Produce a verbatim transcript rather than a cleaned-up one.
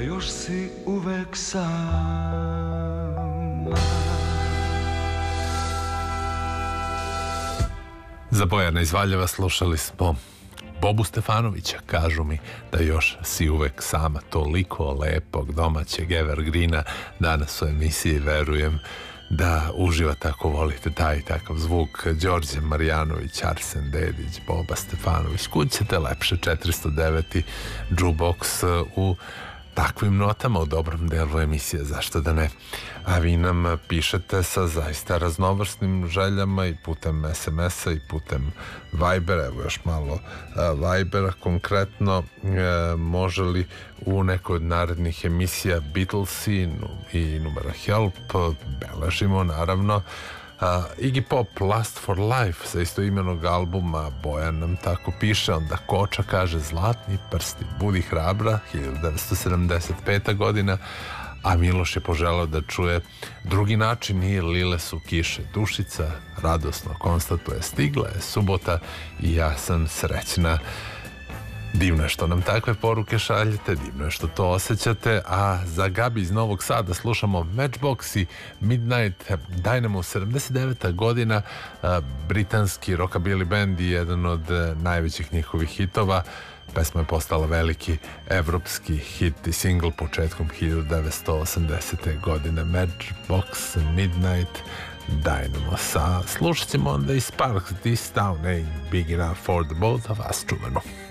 još si uvek sama. Za Bojana iz Valjeva slušali smo Bobu Stefanovića, kažu mi da još si uvek sama, toliko lepog domaćeg evergreena danas u emisiji, verujem da uživa tako, volite taj takav zvuk. Đorđe Marjanović, Arsen Dedić, Boba Stefanović, kud ćete lepše, četiristo devet jukebox u takvim notama u dobrom delu emisije, zašto da ne. A vi nam pišete sa zaista raznovrsnim željama i putem es em es-a i putem Vibera, evo još malo Vibera konkretno. E, može li u nekoj od narednih emisija Beatlesi i numera Help, beležimo naravno. Uh, Iggy Pop, Last for Life sa istoimenog albuma, Bojan nam tako piše, onda Koča kaže Zlatni prsti, budi hrabra, hiljadu devetsto sedamdeset peta godina, a Miloš je poželao da čuje drugi način i Lile su kiše. Dušica radosno konstatuje, stigla je subota i ja sam srećna. Divno je što nam takve poruke šaljete, divno je što to osjećate. A za Gabi iz Novog Sada slušamo Matchbox i Midnight Dynamo, sedamdeset deveta godina, britanski rockabilly band i jedan od najvećih njihovih hitova. Pesma je postala veliki evropski hit i single početkom hiljadu devetsto osamdesete godine. Matchbox, Midnight Dynamo. Sa slušat ćemo onda i Sparks, This Town Ain't Big Enough for the Both of Us, čuveno.